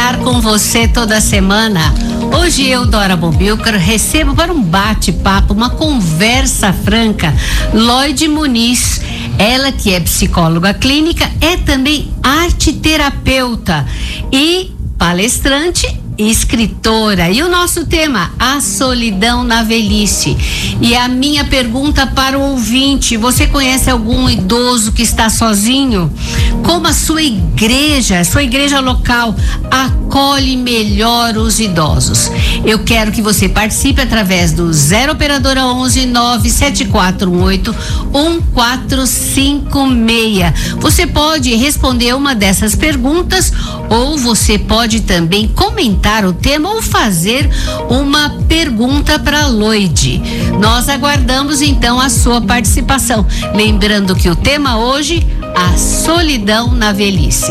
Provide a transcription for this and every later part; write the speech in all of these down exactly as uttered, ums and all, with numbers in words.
estar com você toda semana. Hoje eu, Dora Bombilcar, recebo para um bate-papo, uma conversa franca, Lloyd Muniz. Ela que é psicóloga clínica, é também arteterapeuta e palestrante e escritora. E o nosso tema, a solidão na velhice. E a minha pergunta para o ouvinte: você conhece algum idoso que está sozinho? Como a sua igreja, sua igreja local, acolhe melhor os idosos? Eu quero que você participe através do zero operadora onze nove sete quatro um oito um quatro cinco seis. Você pode responder uma dessas perguntas ou você pode também comentar o tema ou fazer uma pergunta para Lloyd. Nós aguardamos então a sua participação. Lembrando que o tema hoje, a solidão na velhice.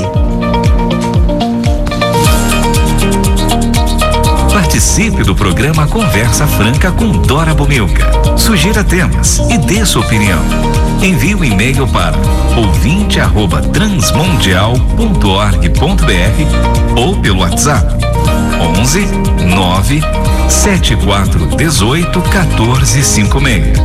Participe do programa Conversa Franca com Dora Bombilcar. Sugira temas e dê sua opinião. Envie um e-mail para ouvinte arroba transmundial ponto org ponto br ou pelo WhatsApp onze nove sete quatro um oito um quatro cinco seis.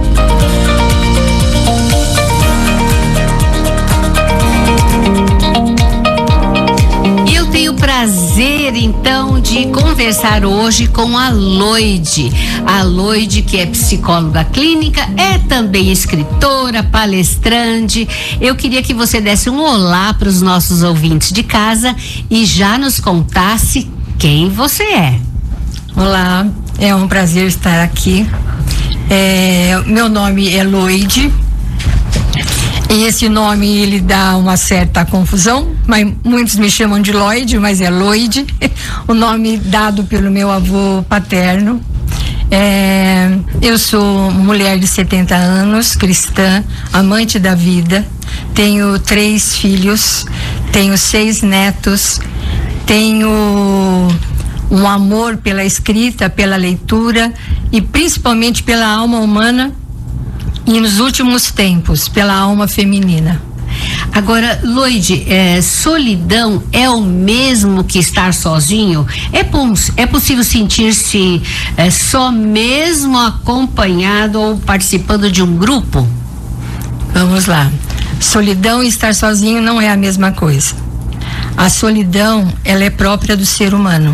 Prazer então de conversar hoje com a Lloyd. A Lloyd, que é psicóloga clínica, é também escritora, palestrante. Eu queria que você desse um olá para os nossos ouvintes de casa e já nos contasse quem você é. Olá, é um prazer estar aqui. É, meu nome é Lloyd. E esse nome, ele dá uma certa confusão, mas muitos me chamam de Lloyd, mas é Lloyd, o nome dado pelo meu avô paterno. É, eu sou mulher de setenta anos, cristã, amante da vida, tenho três filhos, tenho seis netos, tenho um amor pela escrita, pela leitura e principalmente pela alma humana. E nos últimos tempos, pela alma feminina. Agora, Lloyd, é, solidão é o mesmo que estar sozinho? É, é possível sentir-se é, só mesmo acompanhado ou participando de um grupo? Vamos lá. Solidão e estar sozinho não é a mesma coisa. A solidão, ela é própria do ser humano.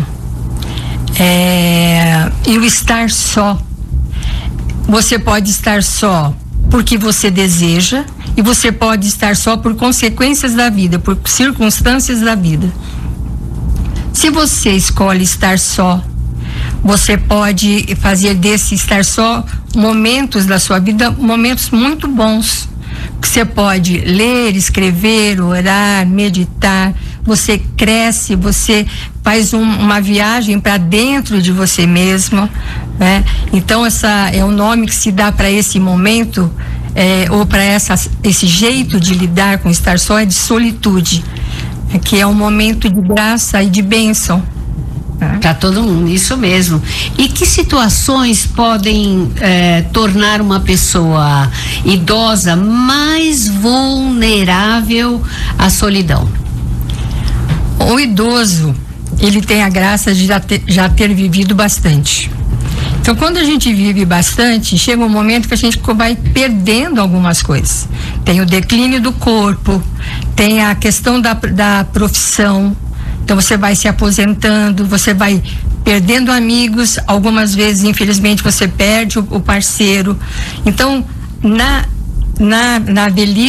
É, e o estar só, você pode estar só porque você deseja e você pode estar só por consequências da vida, por circunstâncias da vida. Se você escolhe estar só, você pode fazer desse estar só momentos da sua vida, momentos muito bons. Você pode ler, escrever, orar, meditar. Você cresce, você faz um, uma viagem para dentro de você mesmo, né? Então essa é o nome que se dá para esse momento, é, ou para essa esse jeito de lidar com estar só, é de solitude, é, que é um momento de graça e de bênção. Para todo mundo, isso mesmo. E que situações podem eh, tornar uma pessoa idosa mais vulnerável à solidão? O idoso, ele tem a graça de já ter, já ter vivido bastante. Então, quando a gente vive bastante, chega um momento que a gente vai perdendo algumas coisas. Tem o declínio do corpo, tem a questão da, da profissão. Então, você vai se aposentando, você vai perdendo amigos, algumas vezes, infelizmente, você perde o, o parceiro. Então, na, na, na velhice,